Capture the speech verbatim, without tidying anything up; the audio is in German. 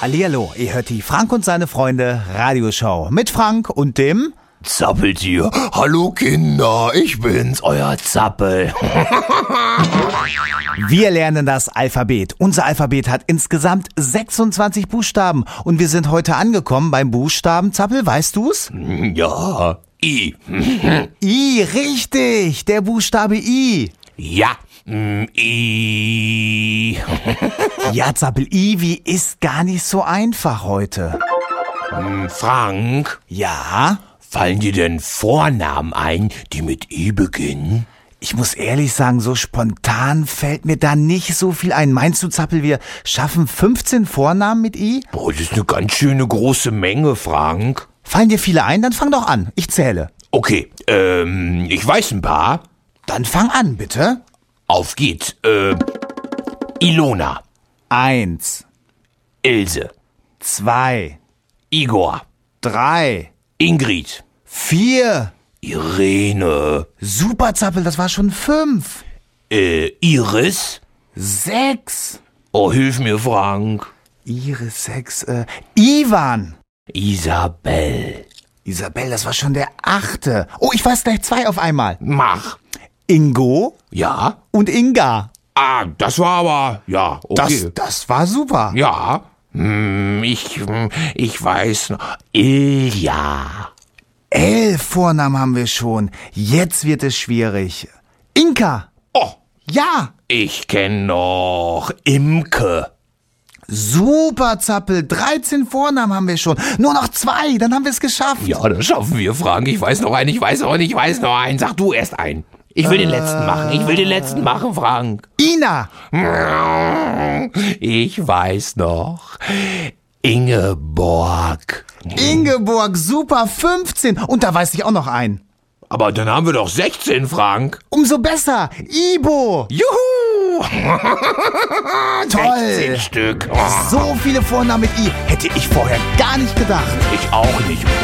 Hallihallo, ihr hört die Frank und seine Freunde Radioshow mit Frank und dem Zappeltier. Hallo Kinder, ich bin's, euer Zappel. Wir lernen das Alphabet. Unser Alphabet hat insgesamt sechsundzwanzig Buchstaben und wir sind heute angekommen beim Buchstaben, Zappel, weißt du's? Ja, I. I, richtig, der Buchstabe I. Ja, mm, I. Ja, Zappel, I wie ist gar nicht so einfach heute. Frank, Ja? fallen dir denn Vornamen ein, die mit I beginnen? Ich muss ehrlich sagen, so spontan fällt mir da nicht so viel ein. Meinst du, Zappel, wir schaffen fünfzehn Vornamen mit I? Boah, das ist eine ganz schöne große Menge, Frank. Fallen dir viele ein? Dann fang doch an. Ich zähle. Okay, ähm, ich weiß ein paar. Dann fang an, bitte. Auf geht's. Äh, Ilona, Eins, Ilse, zwei, Igor, drei, Ingrid, vier. Irene, Super, Zappel, das war schon fünf. äh, Iris. Sechs. Oh, hilf mir, Frank. Iris, sechs, äh, Ivan. Isabel. Isabel, das war schon der achte. Oh, ich weiß gleich zwei auf einmal. Mach. Ingo Ja? und Inga. Ah, das war aber, ja, okay. Das, das war super. Ja. Hm, ich, hm, ich weiß noch. Ilja. Elf Vornamen haben wir schon. Jetzt wird es schwierig. Inka. Oh, Ja. ich kenn noch Imke. Super, Zappel. dreizehn Vornamen haben wir schon. Nur noch zwei, dann haben wir es geschafft. Ja, das schaffen wir, Frank. Ich weiß noch einen, ich weiß noch einen, ich weiß noch einen. Sag du erst einen. Ich will den letzten machen. Ich will den letzten machen, Frank. Ina. Ich weiß noch. Ingeborg. Ingeborg, super, fünfzehn. Und da weiß ich auch noch einen. Aber dann haben wir doch sechzehn, Frank. Umso besser. Ibo. Juhu! Toll. sechzehn Stück. So viele Vornamen mit I hätte ich vorher gar nicht gedacht. Ich auch nicht.